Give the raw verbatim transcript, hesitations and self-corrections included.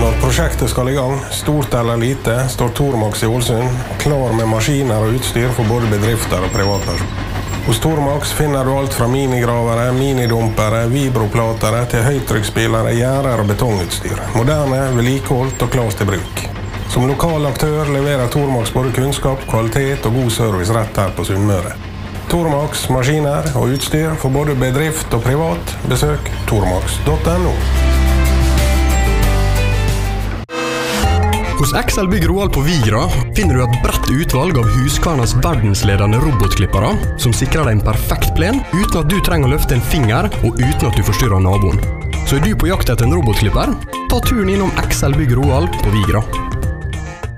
Når prosjektet skal i gang, stort eller lite, står Tormax i Ålesund klar med maskiner og utstyr for både bedrifter og privatpersoner. Hos Tormax finner du alt fra minigravere, minidumpere, vibroplatere til høytrykksspillere, gjerder og betongutstyr. Moderne, vedlikeholdt og klart til bruk. Som lokal aktør leverer Tormax både kunnskap, kvalitet og god service rett her på Sunnmøre. Tormax, maskiner og utstyr for både bedrift og privat. Besøk tormax punktum no. Hos X L Bygg Roald på Vigra finner du et bredt utvalg av Husqvarnas verdensledende robotklippere som sikrer deg en perfekt plen uten at du trenger å løfte en finger og uten at du forstyrrer naboen. Så er du på jakt etter en robotklipper? Ta turen innom X L Bygg Roald på Vigra.